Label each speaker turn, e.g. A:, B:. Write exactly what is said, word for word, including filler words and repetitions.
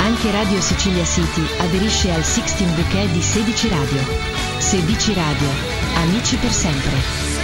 A: Anche Radio Sicilia City aderisce al sedici bouquet di sedici Radio. sedici Radio, amici per sempre.